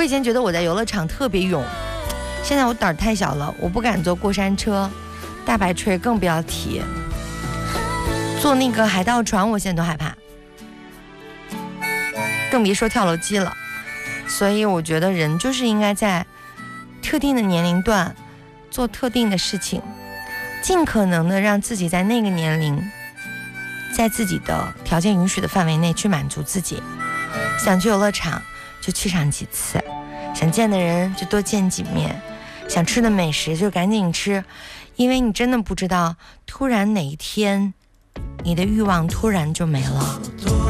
我以前觉得我在游乐场特别勇，现在我胆儿太小了，我不敢坐过山车，大摆锤更不要提，坐那个海盗船我现在都害怕，更别说跳楼机了。所以我觉得人就是应该在特定的年龄段做特定的事情，尽可能的让自己在那个年龄，在自己的条件允许的范围内去满足自己。想去游乐场就去上几次，想见的人就多见几面，想吃的美食就赶紧吃，因为你真的不知道突然哪一天你的欲望突然就没了。